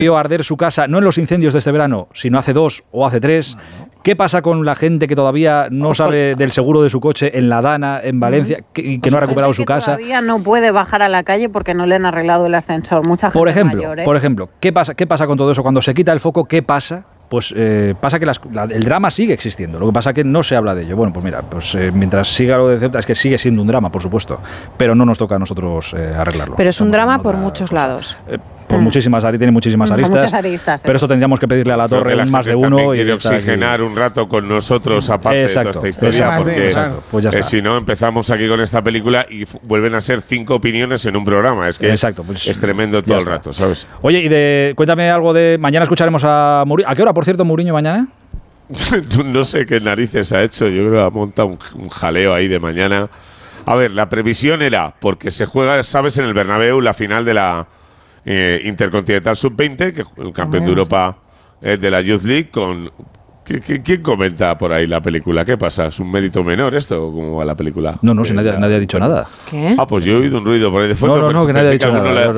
vio arder su casa, no en los incendios de este verano, sino hace 2 o hace 3. ¿Qué pasa con la gente que todavía no sabe del seguro de su coche en La Dana, en Valencia, que no ha recuperado su casa? Todavía no puede bajar a la calle porque no le han arreglado el ascensor. Mucha gente mayor, Por ejemplo, ¿qué pasa con todo eso? Cuando se quita el foco, ¿qué pasa? Pues pasa que el drama sigue existiendo. Lo que pasa es que no se habla de ello. Bueno, pues mira, mientras siga lo de Ceuta, es que sigue siendo un drama, por supuesto, pero no nos toca a nosotros arreglarlo. Pero es un drama por muchos lados. Por muchísimas aristas, tiene muchísimas aristas. Muchas aristas, pero esto tendríamos que pedirle a la Torre más de uno. Y quiere oxigenar un rato con nosotros, aparte de toda esta historia, porque pues ya está. Si no, empezamos aquí con esta película y vuelven a ser 5 opiniones en un programa. Es que pues es tremendo todo el rato, ¿sabes? Oye, cuéntame algo de... Mañana escucharemos a Mourinho. ¿A qué hora, por cierto, Mourinho mañana? No sé qué narices ha hecho. Yo creo que ha montado un jaleo ahí de mañana. A ver, la previsión era, porque se juega, ¿sabes?, en el Bernabéu la final de la Intercontinental Sub-20, que el campeón de Europa de la Youth League, con... ¿Quién comenta por ahí la película? ¿Qué pasa? ¿Es un mérito menor esto? ¿Cómo va la película? No, si nadie ha dicho nada. ¿Qué? Pues yo he oído un ruido por ahí de fondo. No, que nadie ha dicho nada.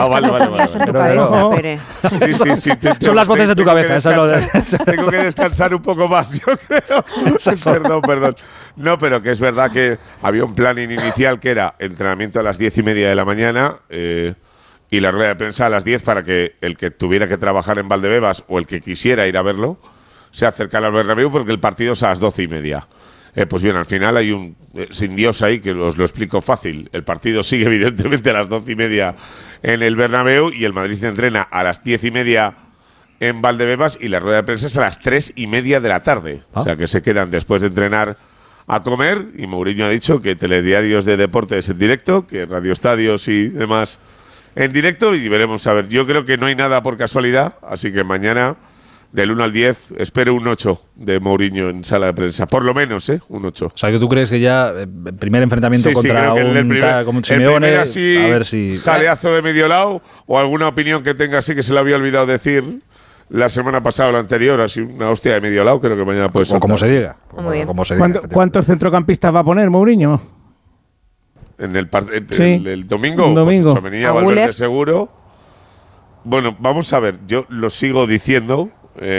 Vale. Sí. Son las voces de tu cabeza. Tengo que descansar un poco más, yo creo. Perdón. No, pero que es verdad que había un planning inicial que era entrenamiento a las 10:30 de la mañana y la rueda de prensa a las 10 para que el que tuviera que trabajar en Valdebebas o el que quisiera ir a verlo se acercara al Bernabéu, porque el partido es a las 12:30. Pues bien, al final hay un sin Dios ahí, que os lo explico fácil. El partido sigue evidentemente a las 12:30 en el Bernabéu y el Madrid entrena a las 10:30 en Valdebebas y la rueda de prensa es a las 3:30 de la tarde. O sea que se quedan después de entrenar a comer, y Mourinho ha dicho que telediarios de deportes en directo, que radioestadios y demás en directo, y veremos a ver. Yo creo que no hay nada por casualidad, así que mañana del 1 al 10 espero un 8 de Mourinho en sala de prensa, por lo menos, un 8. O sea, que tú crees que ya el primer enfrentamiento contra un Simeone, así, a ver si jaleazo de medio lado o alguna opinión que tenga así que se le había olvidado decir la semana pasada o la anterior, así una hostia de medio lado, creo que mañana puede ser. Como se diga. ¿Cuántos centrocampistas va a poner Mourinho? En el domingo, Pues Tchouaméni, Valverde seguro. Bueno, vamos a ver, yo lo sigo diciendo.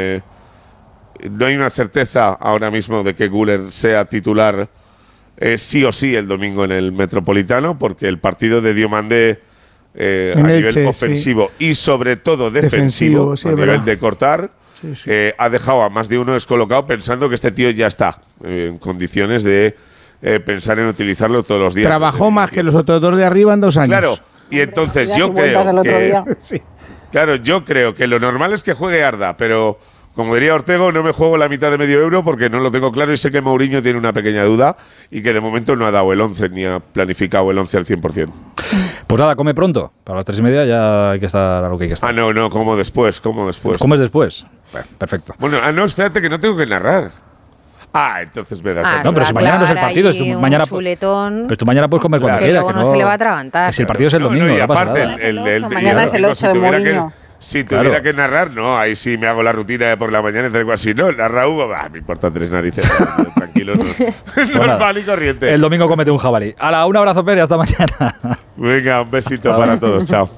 No hay una certeza ahora mismo de que Güler sea titular sí o sí el domingo en el Metropolitano, porque el partido de Diomandé a nivel ofensivo y sobre todo defensivo a nivel de cortar ha dejado a más de uno descolocado pensando que este tío ya está en condiciones de pensar en utilizarlo todos los días. Trabajó más que los otros dos de arriba en 2 años. Claro, y entonces yo creo que... Claro, yo creo que lo normal es que juegue Arda, pero como diría Ortego, no me juego la mitad de medio euro porque no lo tengo claro y sé que Mourinho tiene una pequeña duda y que de momento no ha dado el 11 ni ha planificado el 11 al 100%. Pues nada, come pronto. Para las 3:30 ya hay que estar a lo que hay que estar. No, como después. ¿Comes después? Bueno, perfecto. Bueno, espérate que no tengo que narrar. Entonces me das. No, pero si mañana no es el partido, mañana chuletón. Pero tú mañana puedes comer cuando quieras. Luego no se le va a atragantar. Si el partido es el domingo, y aparte, mañana es el 8 de Mourinho. Si tuviera que narrar, ahí sí me hago la rutina de por la mañana y tal cual. Si no, narra Hugo, me importan 3 narices. Tranquilo, normal y corriente. El domingo cómete un jabalí. Un abrazo, Pere, hasta mañana. Venga, un besito para todos, chao.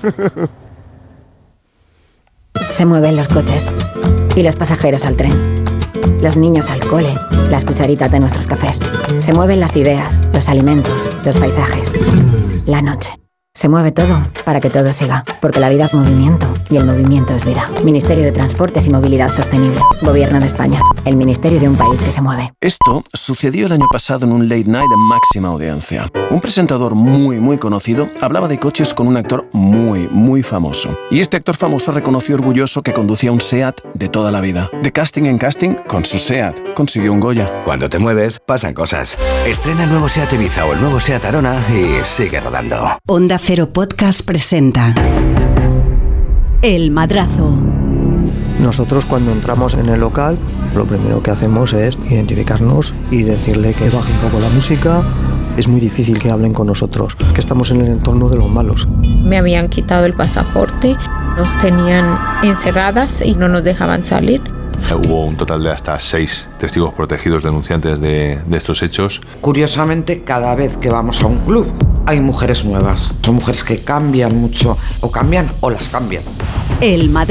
Se mueven los coches y los pasajeros al tren, los niños al cole, las cucharitas de nuestros cafés. Se mueven las ideas, los alimentos, los paisajes, la noche. Se mueve todo para que todo siga, porque la vida es movimiento y el movimiento es vida. Ministerio de Transportes y Movilidad Sostenible. Gobierno de España. El ministerio de un país que se mueve. Esto sucedió el año pasado en un late night de máxima audiencia. Un presentador muy conocido hablaba de coches con un actor muy famoso. Y este actor famoso reconoció orgulloso que conducía un SEAT de toda la vida. De casting en casting, con su SEAT consiguió un Goya. Cuando te mueves, pasan cosas. Estrena el nuevo SEAT Ibiza o el nuevo SEAT Arona y sigue rodando. Onda Cero Podcast presenta El Madrazo. Nosotros cuando entramos en el local, lo primero que hacemos es identificarnos y decirle que baje un poco la música. Es muy difícil que hablen con nosotros, que estamos en el entorno de los malos. Me habían quitado el pasaporte, nos tenían encerradas y no nos dejaban salir. Hubo un total de hasta 6 testigos protegidos denunciantes de estos hechos. Curiosamente, cada vez que vamos a un club hay mujeres nuevas. Son mujeres que cambian mucho, o cambian o las cambian. El Madrazo.